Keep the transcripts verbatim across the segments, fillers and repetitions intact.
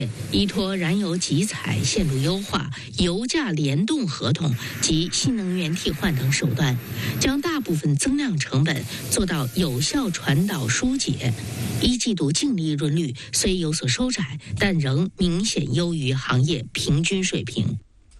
依托燃油集采、线路优化、油价联动合同及新能源替换等手段，将大部分增量成本做到有效传导疏解。一季度净利润率虽有所收窄，但仍明显优于行业平均水平。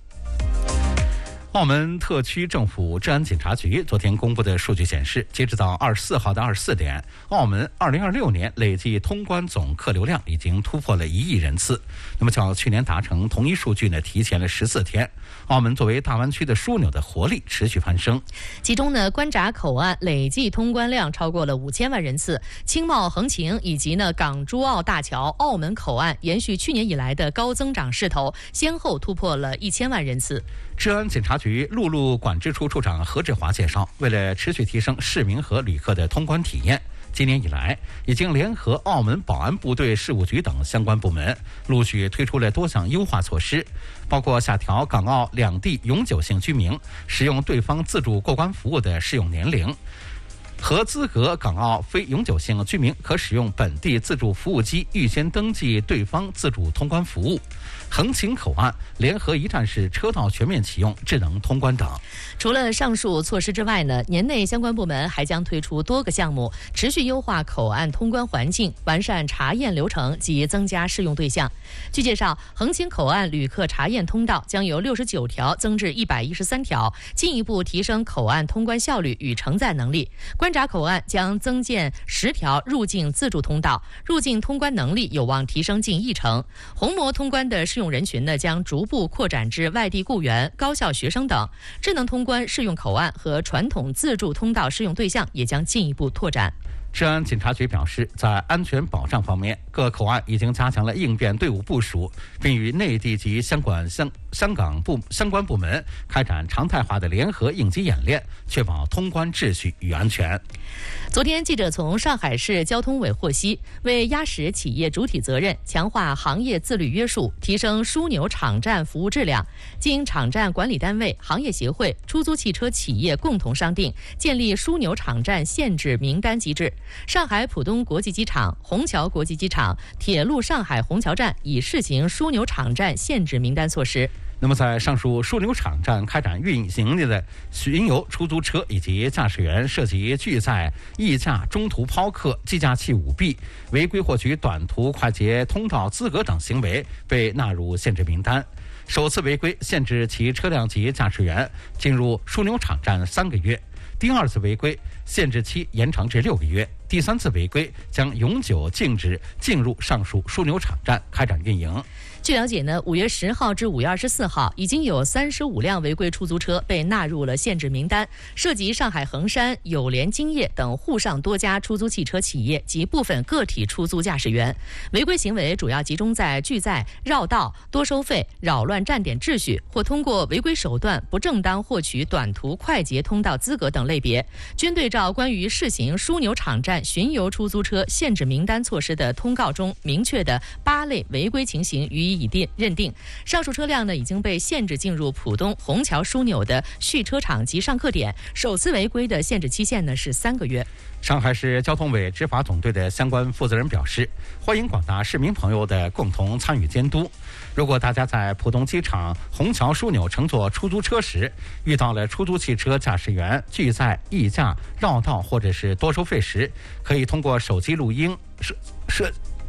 澳门特区政府治安警察局昨天公布的数据显示，截止到二十四号的二十四点，澳门二零二六年累计通关总客流量已经突破了一亿人次。那么较去年达成同一数据呢，提前了十四天。澳门作为大湾区的枢纽的活力持续攀升， 其中呢，关闸口岸累计通关量超过了五千万人次，青茂横琴以及呢港珠澳大桥澳门口岸延续去年以来的高增长势头，先后突破了一千万人次。 治安警察局陆路管制处处长何志华介绍，为了持续提升市民和旅客的通关体验，今年以来已经联合澳门保安部队事务局等相关部门，陆续推出了多项优化措施，包括下调港澳两地永久性居民使用对方自助过关服务的适用年龄，合资格港澳非永久性居民可使用本地自助服务机预先登记对方自助通关服务。横琴口岸联合一站式车道全面启用智能通关等。 除了上述措施之外呢，年内相关部门还将推出多个项目，持续优化口岸通关环境，完善查验流程及增加适用对象。据介绍，横琴口岸旅客查验通道将由六十九条增至一百一十三条，进一步提升口岸通关效率与承载能力。关闸口岸将增建十条入境自助通道，入境通关能力有望提升近一成。虹膜通关的适用人群呢，将逐步扩展至外地雇员、高校学生等。智能通关适用口岸和传统自助通道适用对象也将进一步拓展。 治安警察局表示，在安全保障方面，各口岸已经加强了应变队伍部署，并与内地及相关香香港部相关部门开展常态化的联合应急演练，确保通关秩序与安全。 昨天，记者从上海市交通委获悉，为压实企业主体责任，强化行业自律约束，提升枢纽场站服务质量，经场站管理单位、行业协会、出租汽车企业共同商定，建立枢纽场站限制名单机制。上海浦东国际机场、虹桥国际机场、铁路上海虹桥站已试行枢纽场站限制名单措施。 那么在上述枢纽场站开展运行的巡游出租车以及驾驶员涉及拒载、溢价、中途抛客、计价器舞弊、违规获取短途快捷通道资格等行为被纳入限制名单。首次违规限制其车辆及驾驶员进入枢纽场站三个月，第二次违规限制期延长至六个月，第三次违规将永久禁止进入上述枢纽场站开展运营。 据了解呢，五月十号至五月二十四号，已经有三十五辆违规出租车被纳入了限制名单，涉及上海恒山、友联金业等沪上多家出租汽车企业及部分个体出租驾驶员。违规行为主要集中在拒载、绕道、多收费、扰乱站点秩序，或通过违规手段不正当获取短途快捷通道资格等类别，均对照关于试行枢纽场站巡游出租车限制名单措施的通告中明确的八类违规情形予以已定认定。上述车辆呢已经被限制进入浦东虹桥枢纽的蓄车场及上客点，首次违规的限制期限呢是三个月。 上海市交通委执法总队的相关负责人表示，欢迎广大市民朋友的共同参与监督。如果大家在浦东机场、虹桥枢纽乘坐出租车时，遇到了出租汽车驾驶员拒载、溢价、绕道或者是多收费时，可以通过手机录音摄摄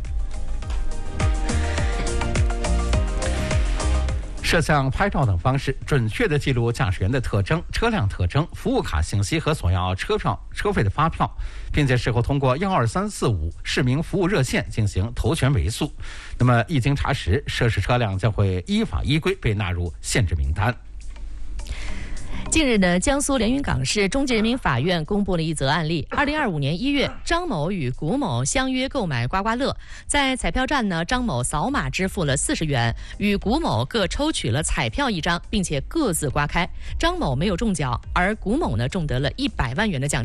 摄像、拍照等方式，准确地记录驾驶员的特征、车辆特征、服务卡信息和索要车票、车费的发票，并且事后通过幺二三四五市民服务热线进行投权为诉。那么一经查实，涉事车辆将会依法依规被纳入限制名单。 近日呢，江苏连云港市中级人民法院公布了一则案例。二零二五年一月，张某与古某相约购买刮刮乐，在彩票站呢，张某扫码支付了四十元，与古某各抽取了彩票一张，并且各自刮开。张某没有中奖，而古某呢中得了一百万元的奖金。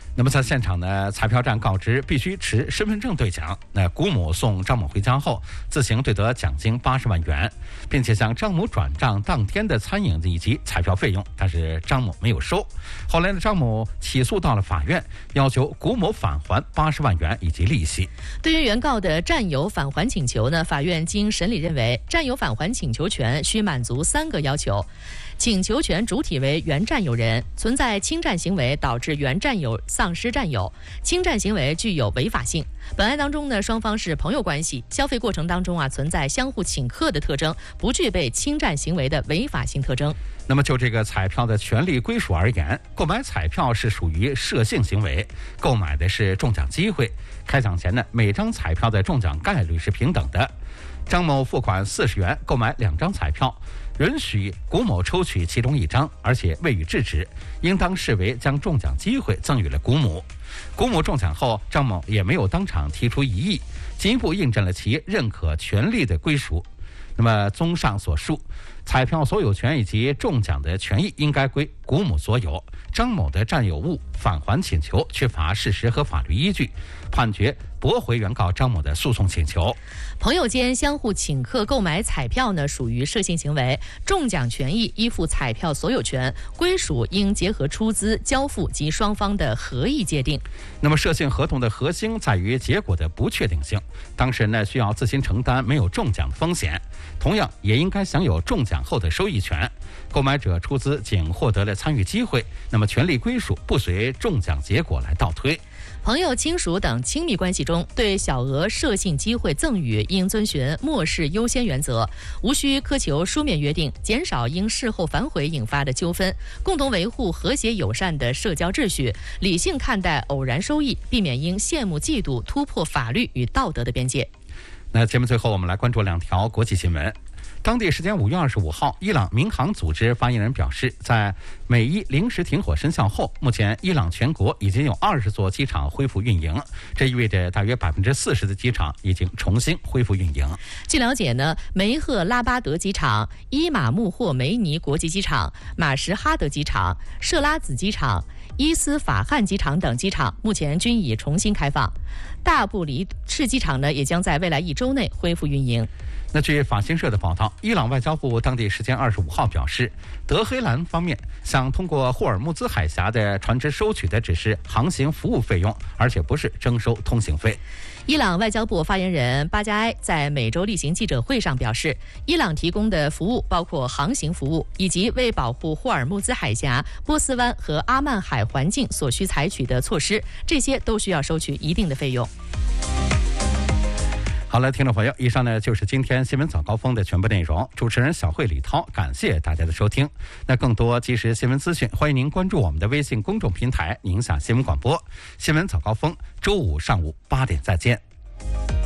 那么在现场呢，彩票站告知必须持身份证兑奖。那姑母送张某回家后，自行兑得奖金八十万元，并且向张某转账当天的餐饮以及彩票费用，但是张某没有收。后来呢，张某起诉到了法院，要求姑母返还八十万元以及利息。 对于原告的占有返还请求呢，法院经审理认为，占有返还请求权需满足三个要求。请求权主体为原占有人，存在侵占行为导致原占有丧失占有，侵占行为具有违法性。本案当中呢，双方是朋友关系，消费过程当中啊存在相互请客的特征，不具备侵占行为的违法性特征。 那么就这个彩票的权利归属而言，购买彩票是属于涉性行为，购买的是中奖机会。开奖前呢，每张彩票的中奖概率是平等的。张某付款四十元购买两张彩票，允许谷某抽取其中一张，而且未予制止，应当视为将中奖机会赠予了谷某。谷某中奖后，张某也没有当场提出异议，进一步印证了其认可权利的归属。那么综上所述，彩票所有权以及中奖的权益应该归谷某所有，张某的占有物返还请求缺乏事实和法律依据，判决驳回原告张某的诉讼请求。 朋友间相互请客购买彩票呢，属于涉性行为，中奖权益依附彩票所有权，归属应结合出资、交付及双方的合意界定。 那么涉性合同的核心在于结果的不确定性，当事人呢需要自行承担没有中奖的风险，同样也应该享有中奖后的收益权。购买者出资仅获得了参与机会，那么权利归属不随中奖结果来倒推。 朋友、亲属等亲密关系中，对小额涉性机会赠与应遵循末世优先原则，无需苛求书面约定，减少因事后反悔引发的纠纷，共同维护和谐友善的社交秩序，理性看待偶然收益，避免因羡慕嫉妒突破法律与道德的边界。 那节目最后我们来关注两条国际新闻。当地时间五月二十五号，伊朗民航组织发言人表示，在美伊临时停火生效后，目前伊朗全国已经有二十座机场恢复运营，这意味着大约百分之四十的机场已经重新恢复运营。 据了解呢，梅赫拉巴德机场、伊马木霍梅尼国际机场、马什哈德机场、设拉子机场、伊斯法罕机场等机场目前均已重新开放，大布里市机场呢也将在未来一周内恢复运营。 那据法新社的报道，伊朗外交部当地时间二十五号表示，德黑兰方面想通过霍尔木兹海峡的船只收取的只是航行服务费用，而且不是征收通行费。 伊朗外交部发言人巴加埃在每周例行记者会上表示，伊朗提供的服务包括航行服务，以及为保护霍尔木兹海峡、波斯湾和阿曼海环境所需采取的措施，这些都需要收取一定的费用。 好了，听众朋友，以上呢就是今天新闻早高峰的全部内容。主持人小慧、李涛，感谢大家的收听。那更多即时新闻资讯，欢迎您关注我们的微信公众平台“宁夏新闻广播”。新闻早高峰，周五上午八点再见。